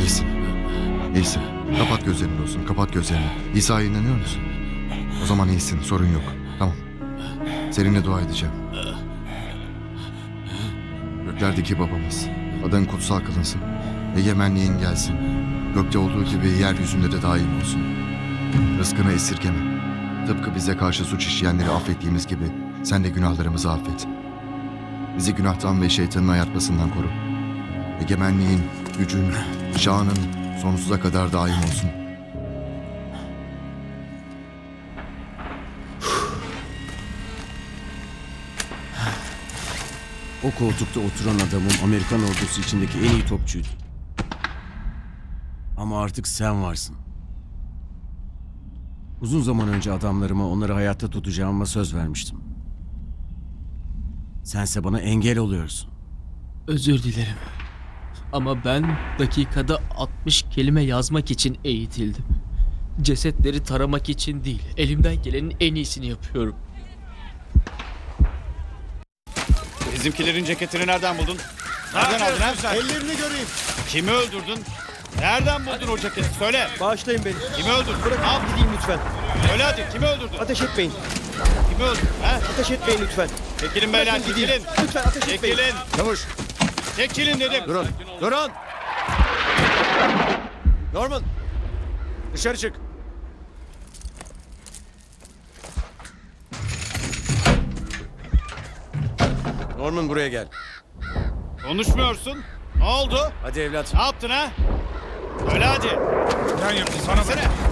İyisin. İyisin. Kapat gözlerini olsun. Kapat gözlerini. İsa'ya inanıyor musun? O zaman iyisin. Sorun yok. Tamam. Seninle dua edeceğim. Göklerdeki babamız. Adın kutsal kılınsın. Egemenliğin gelsin. Gökte olduğu gibi yeryüzünde de daim olsun. Rızkını esirgeme. Tıpkı bize karşı suç işleyenleri affettiğimiz gibi sen de günahlarımızı affet. Bizi günahtan ve şeytanın ayartmasından koru. Egemenliğin, gücün, şanın sonsuza kadar daim olsun. O koltukta oturan adamın Amerikan ordusu içindeki en iyi topçuydu. Ama artık sen varsın. Uzun zaman önce adamlarıma onları hayatta tutacağıma söz vermiştim. Sense bana engel oluyorsun. Özür dilerim. Ama ben dakikada 60 kelime yazmak için eğitildim. Cesetleri taramak için değil. Elimden gelenin en iyisini yapıyorum. Bizimkilerin ceketini nereden buldun? Nereden aldın ha? Ellerini göreyim. Kimi öldürdün? Nereden buldun o ceketi? Söyle. Bağışlayın beni. Kimi öldürdün? Bırakın Ne yaptın? gideyim lütfen. Söyle hadi. Kimi öldürdün? Ateş etmeyin. Kimi öldürdün? Ha? Ateş etmeyin lütfen. Çekilin beyler, Bırakın gideyim. çekilin. Lütfen ateş etmeyin. Çekilin. Çavuş. Çekilin dedim. Durun. Durun. Norman. Dışarı çık. Norman buraya gel. Konuşmuyorsun. Ne oldu? Hadi evlat. Ne yaptın ha? Söyle hadi. Sen yaptın sana Söyle.